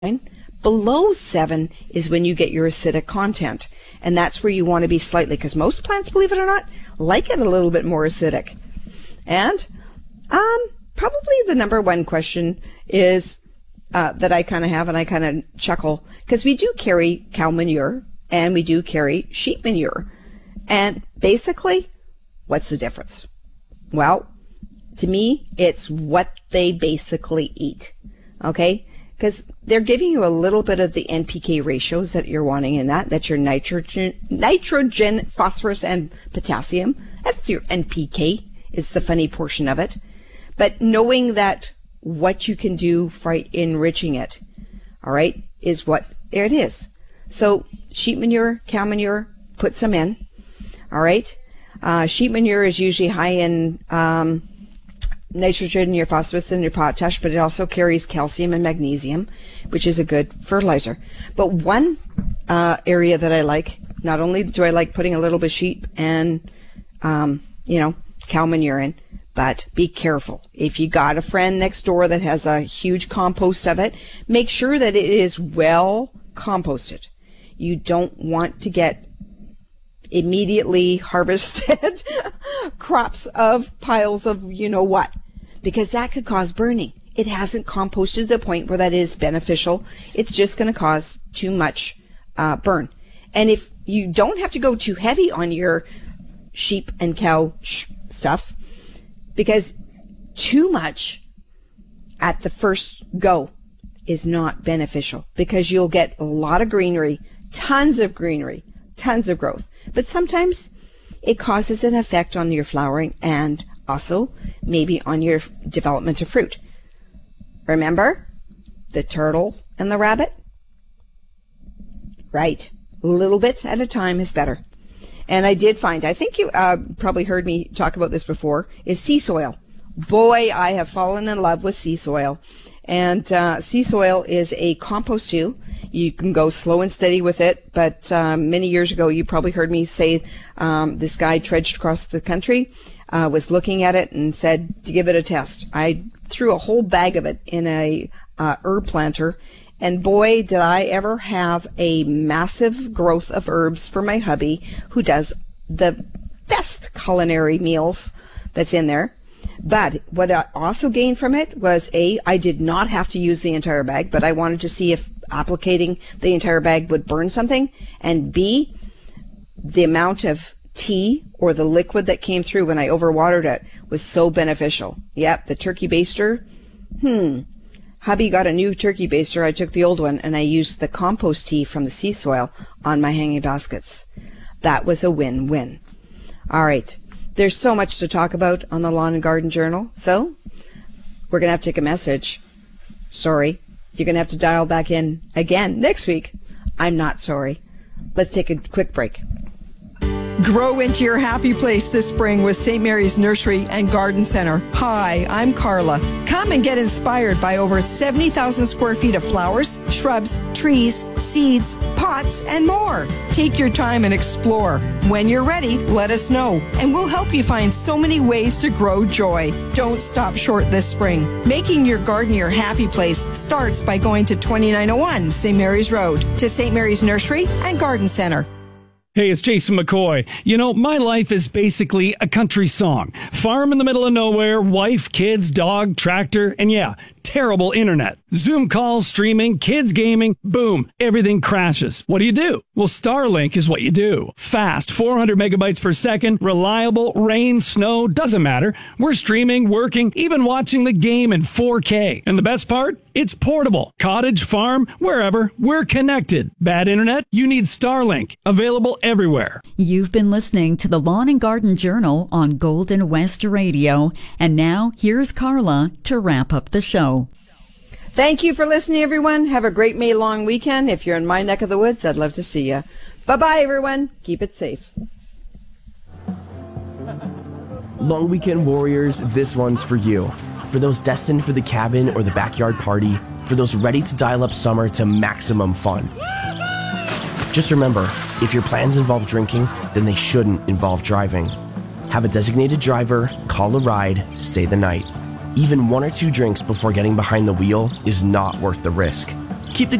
Below 7 is when you get your acidic content. And that's where you want to be slightly, because most plants, believe it or not, like it a little bit more acidic. And probably the number one question is that I kind of have, and I kind of chuckle, because we do carry cow manure and we do carry sheep manure. And basically, what's the difference? Well, to me, it's what they basically eat. Okay? Because they're giving you a little bit of the NPK ratios that you're wanting in that. That's your nitrogen, phosphorus, and potassium. That's your NPK. It's the funny portion of it. But knowing that what you can do for enriching it, all right, is what there it is. So sheep manure, cow manure, put some in. All right. Sheep manure is usually high in nitrogen, your phosphorus, and your potash, but it also carries calcium and magnesium, which is a good fertilizer. But one area that I like, not only do I like putting a little bit of sheep and cow manure in, but be careful. If you got a friend next door that has a huge compost of it, make sure that it is well composted. You don't want to get immediately harvested crops of piles of you know what, because that could cause burning. It hasn't composted to the point where that is beneficial. It's just going to cause too much burn. And if you don't have to go too heavy on your sheep and cow stuff, because too much at the first go is not beneficial, because you'll get a lot of greenery, tons of growth. But sometimes it causes an effect on your flowering and also maybe on your development of fruit. Remember the turtle and the rabbit? Right. A little bit at a time is better. And I did find, I think you probably heard me talk about this before, is sea soil. Boy, I have fallen in love with sea soil. And sea soil is a compost too. You can go slow and steady with it, but many years ago you probably heard me say this guy trudged across the country, was looking at it and said to give it a test. I threw a whole bag of it in a herb planter, and boy, did I ever have a massive growth of herbs for my hubby, who does the best culinary meals that's in there. But what I also gained from it was I did not have to use the entire bag, but I wanted to see if applicating the entire bag would burn something, and B, the amount of tea or the liquid that came through when I overwatered it was so beneficial. Yep, the turkey baster. Hubby got a new turkey baster. I took the old one and I used the compost tea from the sea soil on my hanging baskets. That was a win-win. All right. There's so much to talk about on the Lawn and Garden Journal, so we're going to have to take a message. Sorry. You're going to have to dial back in again next week. I'm not sorry. Let's take a quick break. Grow into your happy place this spring with St. Mary's Nursery and Garden Center. Hi, I'm Carla. Come and get inspired by over 70,000 square feet of flowers, shrubs, trees, seeds, pots, and more. Take your time and explore. When you're ready, let us know, and we'll help you find so many ways to grow joy. Don't stop short this spring. Making your garden your happy place starts by going to 2901 St. Mary's Road to St. Mary's Nursery and Garden Center. Hey, it's Jason McCoy. You know, my life is basically a country song. Farm in the middle of nowhere, wife, kids, dog, tractor, and yeah, terrible internet. Zoom calls, streaming, kids gaming, boom, everything crashes. What do? Well, Starlink is what you do. Fast, 400 megabytes per second, reliable, rain, snow, doesn't matter. We're streaming, working, even watching the game in 4K. And the best part? It's portable. Cottage, farm, wherever, we're connected. Bad internet? You need Starlink. Available everywhere. You've been listening to the Lawn and Garden Journal on Golden West Radio. And now, here's Carla to wrap up the show. Thank you for listening, everyone. Have a great May long weekend. If you're in my neck of the woods, I'd love to see you. Bye-bye, everyone. Keep it safe. Long weekend warriors, this one's for you. For those destined for the cabin or the backyard party, for those ready to dial up summer to maximum fun. Just remember, if your plans involve drinking, then they shouldn't involve driving. Have a designated driver, call a ride, stay the night. Even 1 or 2 drinks before getting behind the wheel is not worth the risk.